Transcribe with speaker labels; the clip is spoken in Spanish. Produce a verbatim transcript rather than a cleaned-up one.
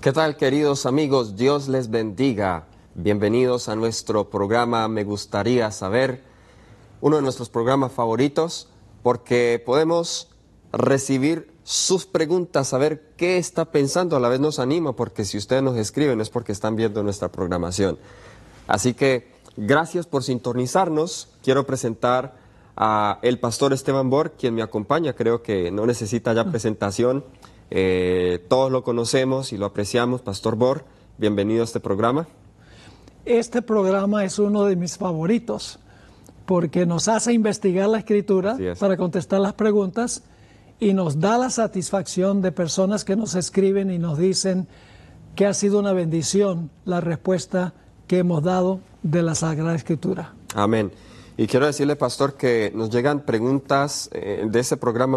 Speaker 1: ¿Qué tal, queridos amigos? Dios les bendiga. Bienvenidos a nuestro programa Me Gustaría Saber, uno de nuestros programas favoritos, porque podemos recibir sus preguntas, saber qué está pensando, a la vez nos anima, porque si ustedes nos escriben es porque están viendo nuestra programación. Así que gracias por sintonizarnos. Quiero presentar a el pastor Esteban Bor, quien me acompaña. Creo que no necesita ya presentación. Eh, todos lo conocemos y lo apreciamos. Pastor Bor, bienvenido a este programa.
Speaker 2: Este programa es uno de mis favoritos porque nos hace investigar la Escritura para contestar las preguntas y nos da la satisfacción de personas que nos escriben y nos dicen que ha sido una bendición la respuesta que hemos dado de la Sagrada Escritura.
Speaker 1: Amén. Y quiero decirle, pastor, que nos llegan preguntas eh, de ese programa